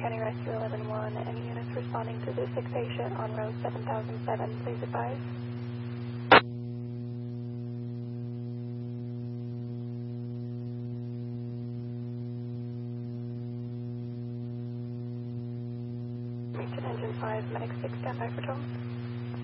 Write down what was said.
County Rescue 11-1. Any units responding to the sick patient on row 7007, please advise. Reach at engine 5, medic 6, standby for tone.